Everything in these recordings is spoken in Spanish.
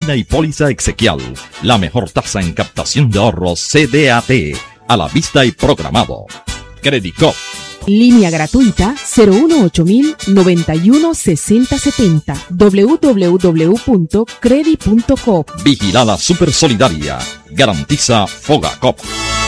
nómina y póliza exequial. La mejor tasa en captación de ahorros CDAT. A la vista y programado. Credicop. Línea gratuita 018-916070. www.credi.com. Vigilada Super Solidaria. Garantiza Fogacop.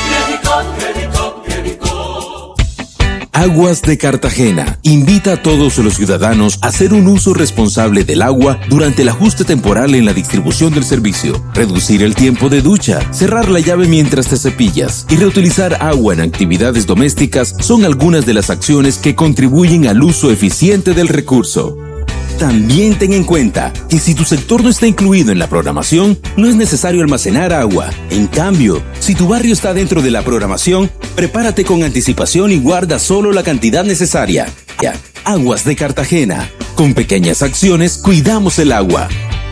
Aguas de Cartagena invita a todos los ciudadanos a hacer un uso responsable del agua durante el ajuste temporal en la distribución del servicio, reducir el tiempo de ducha, cerrar la llave mientras te cepillas y reutilizar agua en actividades domésticas son algunas de las acciones que contribuyen al uso eficiente del recurso. También ten en cuenta que si tu sector no está incluido en la programación, no es necesario almacenar agua. En cambio, si tu barrio está dentro de la programación, prepárate con anticipación y guarda solo la cantidad necesaria. Aguas de Cartagena. Con pequeñas acciones, cuidamos el agua.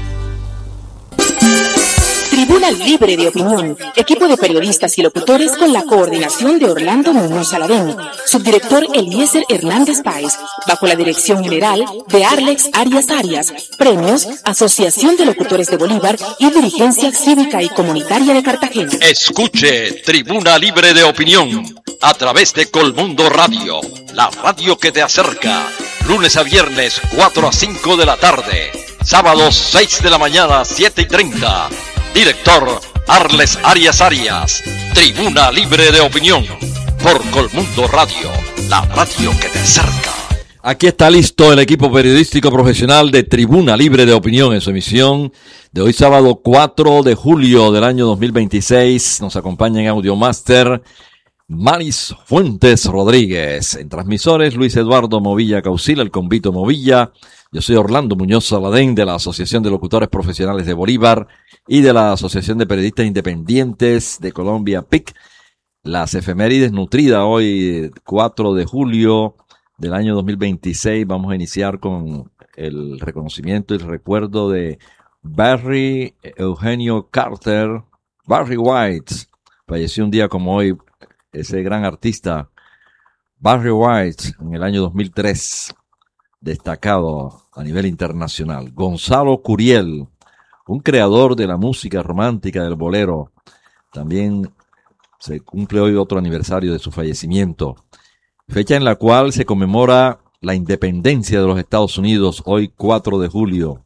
Tribuna Libre de Opinión, equipo de periodistas y locutores con la coordinación de Orlando Muñoz Saladén, subdirector Eliezer Hernández Páez, bajo la dirección general de Arlex Arias, premios Asociación de Locutores de Bolívar y Dirigencia Cívica y Comunitaria de Cartagena. Escuche Tribuna Libre de Opinión a través de Colmundo Radio, la radio que te acerca, lunes a viernes 4 a 5 de la tarde, sábados 6 de la mañana 7:30. Director Arles Arias, Tribuna Libre de Opinión, por Colmundo Radio, la radio que te acerca. Aquí está listo el equipo periodístico profesional de Tribuna Libre de Opinión en su emisión de hoy sábado 4 de julio del año 2026. Nos acompaña en Audiomaster Maris Fuentes Rodríguez. En transmisores Luis Eduardo Movilla Caucila, el Convito Movilla. Yo soy Orlando Muñoz Saladén de la Asociación de Locutores Profesionales de Bolívar y de la Asociación de Periodistas Independientes de Colombia, PIC. Las efemérides nutridas hoy, 4 de julio del año 2026. Vamos a iniciar con el reconocimiento y el recuerdo de Barry Eugenio Carter, Barry White. Falleció un día como hoy ese gran artista, Barry White, en el año 2003. Destacado a nivel internacional. Gonzalo Curiel, un creador de la música romántica del bolero. También se cumple hoy otro aniversario de su fallecimiento, fecha en la cual se conmemora la independencia de los Estados Unidos, hoy 4 de julio,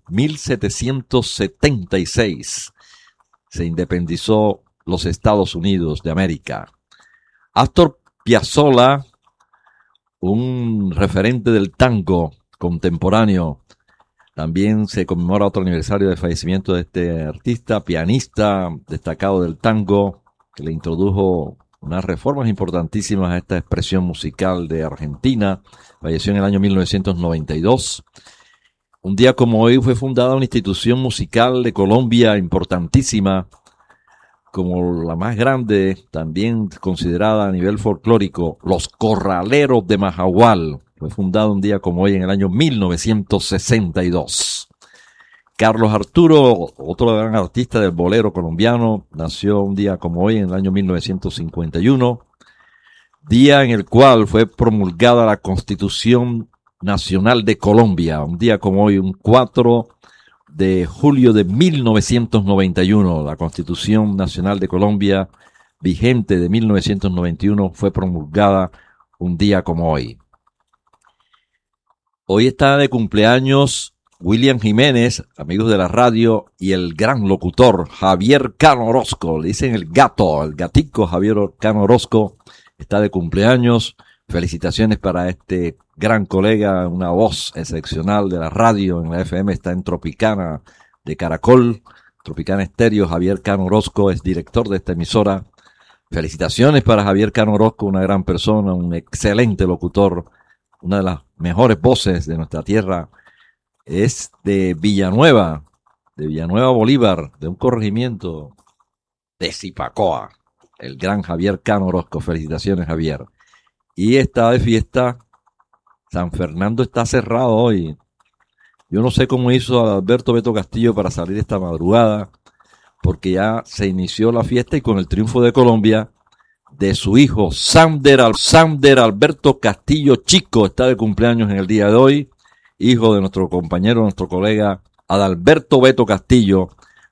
1776. Se independizó los Estados Unidos de América. Astor Piazzolla, un referente del tango contemporáneo. También se conmemora otro aniversario del fallecimiento de este artista, pianista destacado del tango, que le introdujo unas reformas importantísimas a esta expresión musical de Argentina. Falleció en el año 1992. Un día como hoy fue fundada una institución musical de Colombia importantísima, como la más grande, también considerada a nivel folclórico, Los Corraleros de Majagual. Fue fundado un día como hoy en el año 1962. Carlos Arturo, otro gran artista del bolero colombiano, nació un día como hoy en el año 1951, día en el cual fue promulgada la Constitución Nacional de Colombia, un día como hoy, un 4 de julio de 1991, la Constitución Nacional de Colombia, vigente de 1991, fue promulgada un día como hoy. Hoy está de cumpleaños William Jiménez, amigos de la radio, y el gran locutor Javier Cano Orozco. Le dicen el gato, el gatico Javier Cano Orozco está de cumpleaños. Felicitaciones para este gran colega, una voz excepcional de la radio en la FM, está en Tropicana de Caracol, Tropicana Estéreo. Javier Cano Orozco es director de esta emisora. Felicitaciones para Javier Cano Orozco, una gran persona, un excelente locutor, una de las mejores voces de nuestra tierra. Es de Villanueva Bolívar, de un corregimiento de Zipacoa, el gran Javier Cano Orozco. Felicitaciones, Javier. Y está de fiesta, San Fernando está cerrado hoy. Yo no sé cómo hizo Alberto Beto Castillo para salir esta madrugada, porque ya se inició la fiesta y con el triunfo de Colombia, de su hijo Sander Alberto Castillo Chico, está de cumpleaños en el día de hoy, hijo de nuestro compañero, nuestro colega Adalberto Beto Castillo,